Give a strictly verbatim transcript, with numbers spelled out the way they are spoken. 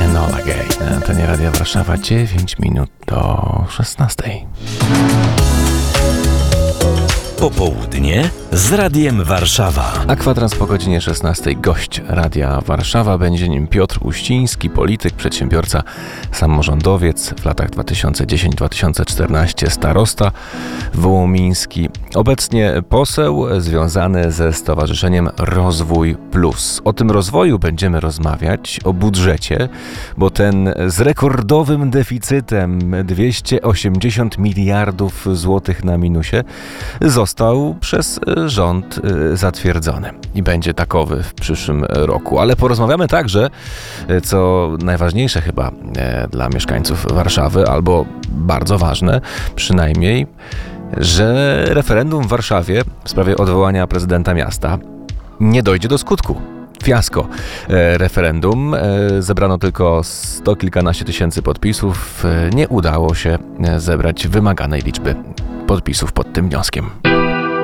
Enola Gay na antenie Radia Warszawa, dziewięć minut do szesnastej. Popołudnie z Radiem Warszawa. A kwadrans po godzinie szesnastej. Gość Radia Warszawa będzie nim Piotr Uściński, polityk, przedsiębiorca, samorządowiec, w latach dwa tysiące dziesiąty do dwa tysiące czternastego starosta wołomiński. Obecnie poseł związany ze Stowarzyszeniem Rozwój Plus. O tym rozwoju będziemy rozmawiać, o budżecie, bo ten z rekordowym deficytem dwieście osiemdziesiąt miliardów złotych na minusie został przez rząd zatwierdzony i będzie takowy w przyszłym roku. Ale porozmawiamy także, co najważniejsze chyba dla mieszkańców Warszawy, albo bardzo ważne przynajmniej, że referendum w Warszawie w sprawie odwołania prezydenta miasta nie dojdzie do skutku. Fiasko. Referendum. Zebrano tylko sto kilkanaście tysięcy podpisów. Nie udało się zebrać wymaganej liczby podpisów pod tym wnioskiem.